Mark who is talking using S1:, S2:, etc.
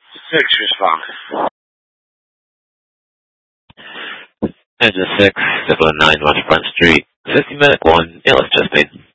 S1: 6 responded.
S2: Engine 6, 619 West Front Street, 50 Medic 1, ALS chest pain.